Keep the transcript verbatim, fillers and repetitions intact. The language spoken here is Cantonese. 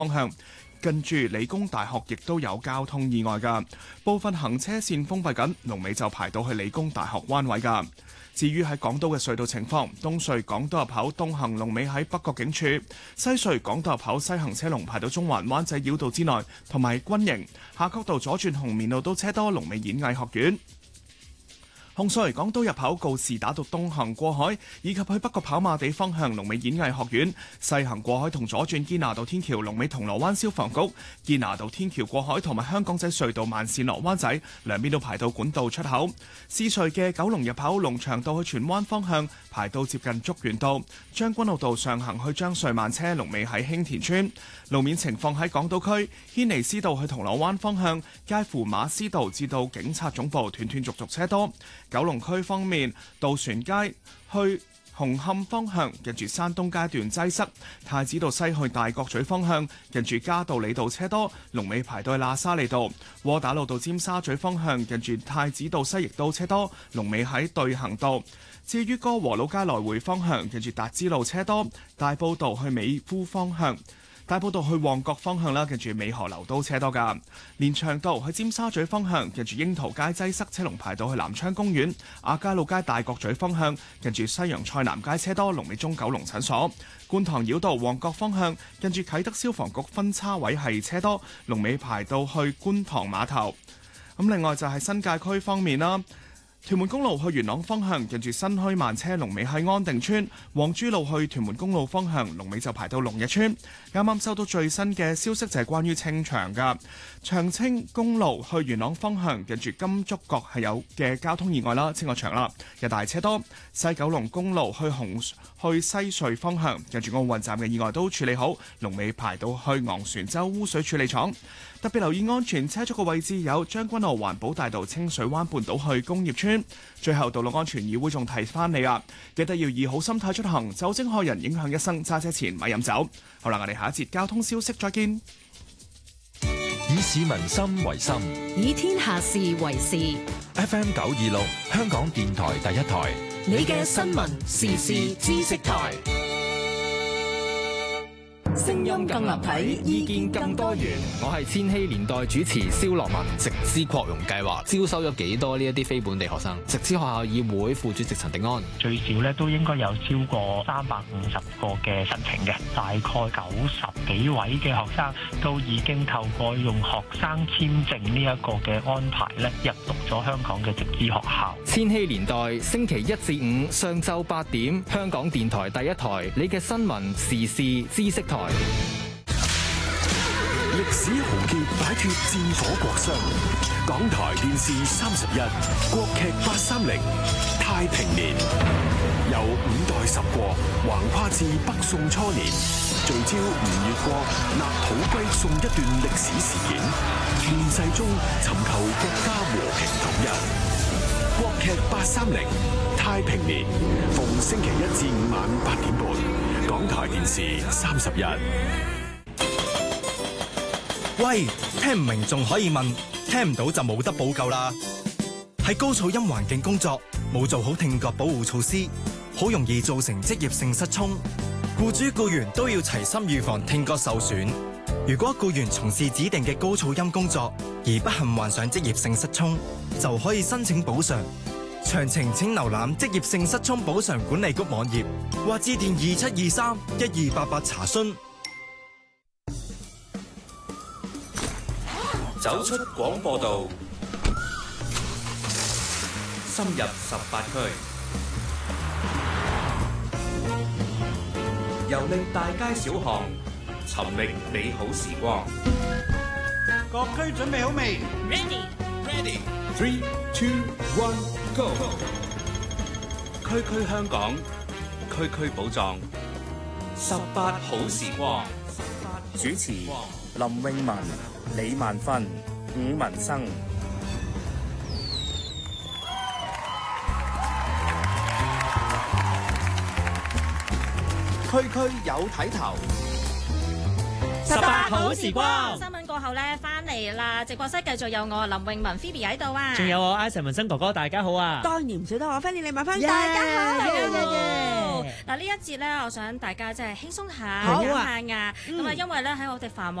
方向。近住理工大學亦都有交通意外㗎，部分行車線封閉緊，龍尾就排到去理工大學灣位㗎。至於喺港島嘅隧道情況，東隧港島入口東行龍尾喺北角警署，西隧港島入口西行車龍排到中環灣仔繞道之內，同埋軍營下角道左轉紅棉路都車多，龍尾演藝學院。紅隧港島入口告士打道東行過海，以及去北角跑馬地方向龍尾演藝學院；西行過海同左轉堅拿道天橋龍尾銅鑼灣消防局；堅拿道天橋過海同埋香港仔隧道慢線落灣仔兩邊都排到管道出口。獅隧嘅九龍入口龍翔道去荃灣方向排到接近竹園道；將軍澳道上行去將隧慢車龍尾喺興田村。路面情況喺港島區軒尼詩道去銅鑼灣方向，介乎馬師道至到警察總部斷斷續續車多。九龍區方面，渡船街去紅磡方向近住山東街段擠塞，太子道西去大角咀方向近住嘉道理道車多，龍尾排到去喇沙利道；窩打老道尖沙咀方向近住太子道西亦都車多，龍尾喺對行道。至於歌和老街來回方向近住達之路車多，大埔道去美孚方向。大埔道去旺角方向啦，近住美荷樓都車多噶。連翔道去尖沙咀方向，近住櫻桃街擠塞，車龍排到去南昌公園。亞皆老街大角咀方向，近住西洋菜南街車多，龍尾中九龍診所。觀塘繞道旺角方向，近住啟德消防局分叉位係車多，龍尾排到去觀塘碼頭。咁另外就係新界區方面啦。屯門公路去元朗方向，近住新墟慢車龍尾喺安定村；黃珠路去屯門公路方向，龍尾就排到龍日村。啱啱收到最新嘅消息就係關於清場噶，長青公路去元朗方向，近住金竹角係有嘅交通意外啦，清個場啦，日大車多。西九龍公路去紅去西隧方向，近住奧運站嘅意外都處理好，龍尾排到去昂船洲污水處理廠。特別留意安全車速嘅位置有將軍澳環保大道清水灣半島去工業村。最後，道路安全議會仲提翻你啊，記得要以好心態出行，酒精害人影響一生，揸車前咪飲酒。好啦，我哋下一節交通消息再見。 以市民心為心， 以天下事為事。 F M 九二六，香港電台第一台， 你嘅新聞時事知識台。聲音更立體，意見更多元。 我係千禧年代主持蕭樂文。直資擴容計劃招收咗幾多呢一啲非本地學生？直資學校議會副主席陳定安， 最少咧都應該有超過三百五十個嘅申請嘅，大概九十幾位嘅學生都已經透過用學生簽證呢一個嘅安排咧，入讀咗香港嘅直資學校。 千禧年代星期一至五上晝八點，香港電台第一台，你嘅新聞時事知識台。 歷史豪傑擺脫戰火國殤，港台電視三十一，國劇八三零太平年，由五代十國橫跨至北宋初年，聚焦吳越國立土歸宋一段歷史事件，亂世中尋求國家和平統一。國劇八三零太平年，逢星期一至五晚八點半，港台電視三十一。 喂，聽唔明仲可以問，聽唔到就冇得補救啦。喺高噪音環境工作，冇做好聽覺保護措施，好容易造成職業性失聰。僱主僱員都要齊心預防聽覺受損。如果僱員從事指定嘅高噪音工作，而不幸患上職業性失聰，就可以申請補償。詳情請瀏覽職業性失聰補償管理局網頁，或致電二七二三一二八八查詢。 走出廣播道，深入十八區，遊歷大街小巷，尋覓美好時光。 各區準備好未 ？Ready, ready. Three, two, one, go. 區區香港，區區寶藏，十八好時光。 主持林詠雯、李萬芬、伍文生。 區區有睇頭， 十八好時光。 新聞過後咧，翻嚟啦，直播室繼續有我林詠雯 Phoebe 喺度啊， 仲有我 Ivan 文生哥哥，大家好啊！ 當然唔少得我 Fanny 李萬芬，大家好。 嗱呢一節咧，我想大家真係輕鬆下， 好啊減下壓。咁啊，因為咧喺我哋繁忙